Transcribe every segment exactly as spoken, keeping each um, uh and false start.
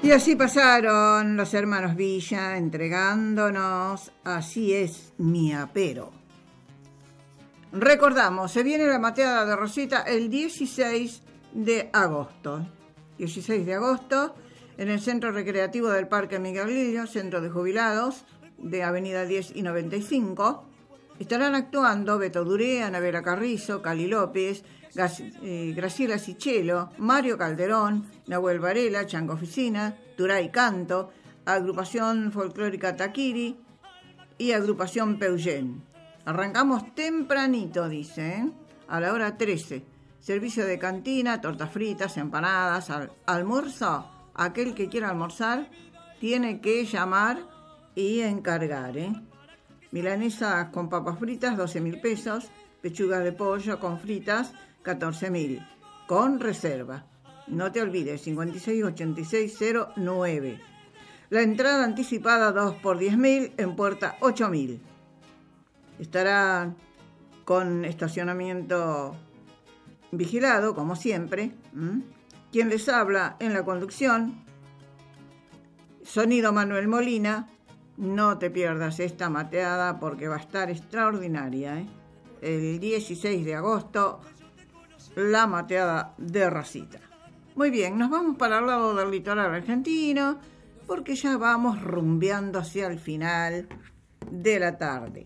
Y así pasaron los hermanos Villa entregándonos Así es mi apero. Recordamos, se viene la mateada de Rosita el dieciséis de agosto. dieciséis de agosto en el Centro Recreativo del Parque Miguel Lillo, Centro de Jubilados de Avenida diez y noventa y cinco. Estarán actuando Beto Duré, Anabela Carrizo, Cali López, Graciela Sichelo, Mario Calderón, Nahuel Varela, Chango Oficina, Turay Canto, Agrupación Folclórica Taquiri y Agrupación Peugen. Arrancamos tempranito, dice, ¿eh? A la hora trece. Servicio de cantina, tortas fritas, empanadas, al- almuerzo. Aquel que quiera almorzar tiene que llamar y encargar, ¿eh? Milanesas con papas fritas, doce mil pesos. Pechugas de pollo con fritas, catorce mil. Con reserva. No te olvides, cincuenta y seis ochenta y seis cero nueve. La entrada anticipada dos por diez mil, en puerta ocho mil. Estará con estacionamiento vigilado, como siempre. ¿Mm? Quien les habla en la conducción, sonido Manuel Molina. No te pierdas esta mateada porque va a estar extraordinaria, ¿eh? El dieciséis de agosto, la mateada de Rosita. Muy bien, nos vamos para el lado del litoral argentino porque ya vamos rumbeando hacia el final de la tarde.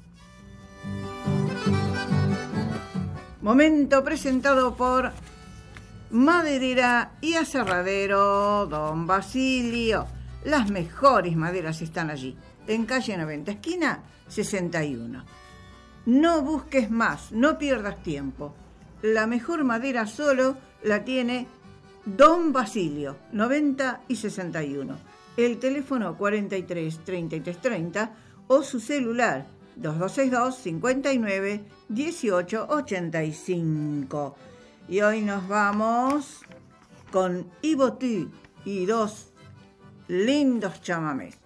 Momento presentado por Maderera y Aserradero Don Basilio. Las mejores maderas están allí, en calle noventa, esquina sesenta y uno. No busques más, no pierdas tiempo. La mejor madera solo la tiene Don Basilio, noventa y sesenta y uno. El teléfono cuarenta y tres treinta y tres treinta o su celular dos dos seis dos cincuenta y nueve dieciocho ochenta y cinco. Y hoy nos vamos con Ibotí y dos lindos chamamés.